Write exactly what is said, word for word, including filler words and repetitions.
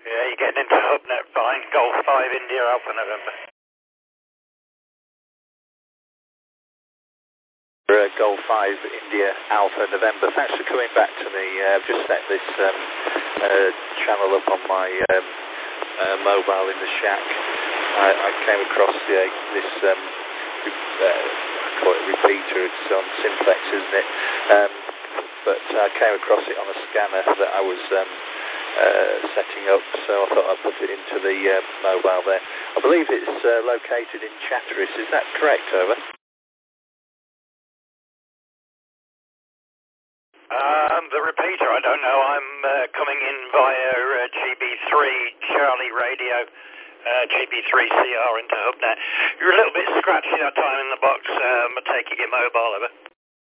Yeah, you're getting into HubNet fine. Golf five India Alpha November. Uh, Golf five India Alpha November. Thanks for coming back to me. Uh, I've just set this um, uh, channel up on my um, uh, mobile in the shack. I, I came across the, this, um, uh, I call it repeater, it's on simplex, isn't it? Um, but I came across it on a scanner that I was um, uh, setting up, so I thought I'd put it into the uh, mobile there. I believe it's uh, located in Chatteris, is that correct, over? Um, the repeater, I don't know. I'm uh, coming in via uh, G B three Charlie Radio, uh, G B three C R into HubNet. You're a little bit scratchy that time in the box. Um, I take it your mobile, over.